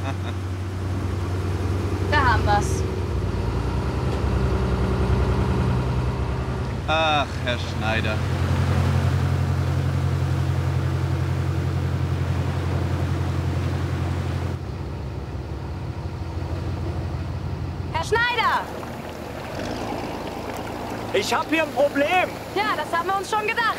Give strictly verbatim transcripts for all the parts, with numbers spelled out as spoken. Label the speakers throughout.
Speaker 1: Da haben wir's.
Speaker 2: Ach, Herr Schneider.
Speaker 1: Herr Schneider!
Speaker 3: Ich habe hier ein Problem.
Speaker 1: Ja, das haben wir uns schon gedacht.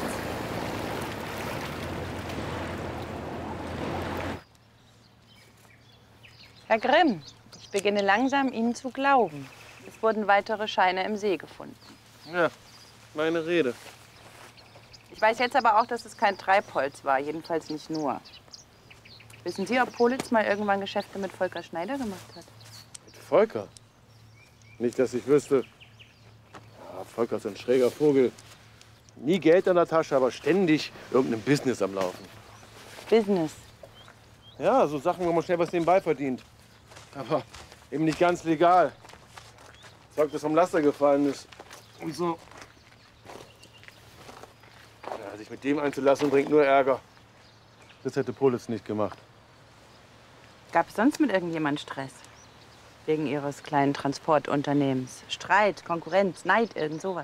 Speaker 4: Herr Grimm, ich beginne langsam, Ihnen zu glauben. Es wurden weitere Scheine im See gefunden.
Speaker 5: Ja, meine Rede.
Speaker 4: Ich weiß jetzt aber auch, dass es kein Treibholz war, jedenfalls nicht nur. Wissen Sie, ob Politz mal irgendwann Geschäfte mit Volker Schneider gemacht hat?
Speaker 5: Mit Volker? Nicht, dass ich wüsste. Ja, Volker ist ein schräger Vogel. Nie Geld in der Tasche, aber ständig irgendein Business am Laufen.
Speaker 4: Business?
Speaker 5: Ja, so Sachen, wo man schnell was nebenbei verdient. Aber eben nicht ganz legal. Zeug, das vom Laster gefallen ist. Und so. Ja, sich mit dem einzulassen, bringt nur Ärger. Das hätte Politz nicht gemacht.
Speaker 4: Gab es sonst mit irgendjemand Stress? Wegen Ihres kleinen Transportunternehmens? Streit, Konkurrenz, Neid, irgend sowas?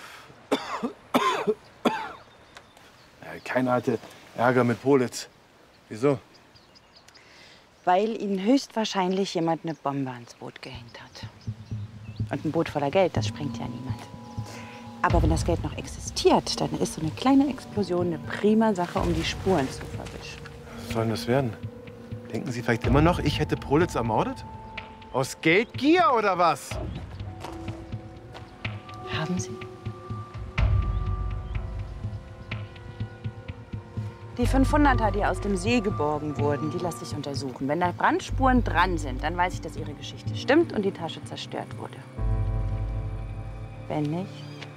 Speaker 5: Ja, keiner hatte Ärger mit Politz. Wieso?
Speaker 4: Weil Ihnen höchstwahrscheinlich jemand eine Bombe ans Boot gehängt hat. Und ein Boot voller Geld, das sprengt ja niemand. Aber wenn das Geld noch existiert, dann ist so eine kleine Explosion eine prima Sache, um die Spuren zu verwischen.
Speaker 5: Was soll denn das werden? Denken Sie vielleicht immer noch, ich hätte Politz ermordet? Aus Geldgier oder was?
Speaker 4: Haben Sie? Die fünfhunderter, die aus dem See geborgen wurden, die lasse ich untersuchen. Wenn da Brandspuren dran sind, dann weiß ich, dass Ihre Geschichte stimmt und die Tasche zerstört wurde. Wenn nicht?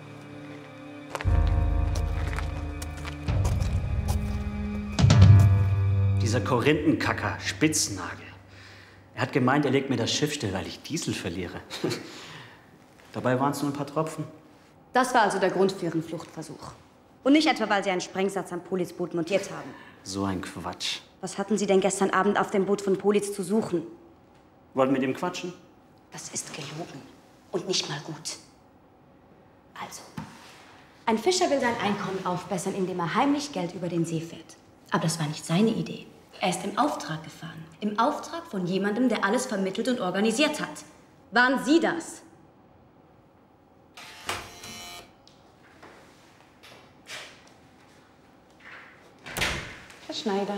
Speaker 6: Dieser Korinthenkacker, Spitznagel. Er hat gemeint, er legt mir das Schiff still, weil ich Diesel verliere. Dabei waren es nur ein paar Tropfen.
Speaker 7: Das war also der Grund für Ihren Fluchtversuch. Und nicht etwa, weil Sie einen Sprengsatz am Polizboot montiert haben.
Speaker 6: So ein Quatsch.
Speaker 7: Was hatten Sie denn gestern Abend auf dem Boot von Politz zu suchen?
Speaker 6: Wollten mit ihm quatschen?
Speaker 7: Das ist gelogen. Und nicht mal gut. Also, ein Fischer will sein Einkommen aufbessern, indem er heimlich Geld über den See fährt. Aber das war nicht seine Idee. Er ist im Auftrag gefahren. Im Auftrag von jemandem, der alles vermittelt und organisiert hat. Waren Sie das?
Speaker 4: Herr Schneider.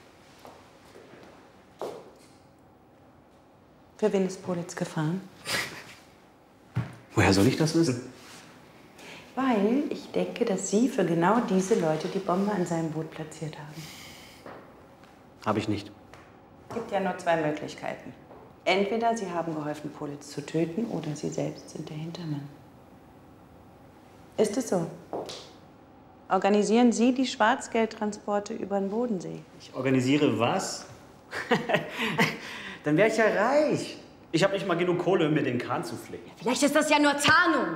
Speaker 4: Für wen ist Politz gefahren?
Speaker 6: Woher soll ich das wissen?
Speaker 4: Weil ich denke, dass Sie für genau diese Leute die Bombe an seinem Boot platziert haben.
Speaker 6: Habe ich nicht.
Speaker 4: Es gibt ja nur zwei Möglichkeiten. Entweder Sie haben geholfen, Politz zu töten, oder Sie selbst sind der Hintermann. Ist es so? Organisieren Sie die Schwarzgeldtransporte über den Bodensee?
Speaker 6: Ich organisiere was? Dann wäre ich ja reich. Ich habe nicht mal genug Kohle, um mir den Kahn zu flicken.
Speaker 7: Vielleicht ist das ja nur Tarnung.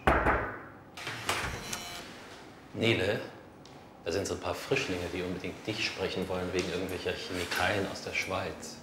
Speaker 8: Nele, da sind so ein paar Frischlinge, die unbedingt dich sprechen wollen wegen irgendwelcher Chemikalien aus der Schweiz.